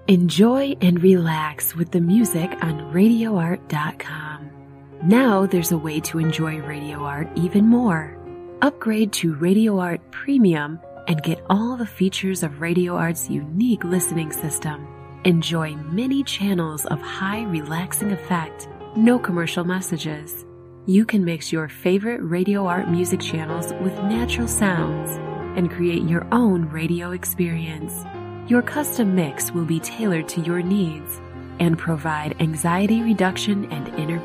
Enjoy and relax with the music on RadioArt.com. Now there's a way to enjoy Radio Art even more. Upgrade to Radio Art Premium and get all the features of Radio Art's unique listening system. Enjoy many channels of high relaxing effect, no commercial messages. You can mix your favorite Radio Art music channels with natural sounds and create your own radio experience. Your custom mix will be tailored to your needs and provide anxiety reduction and inner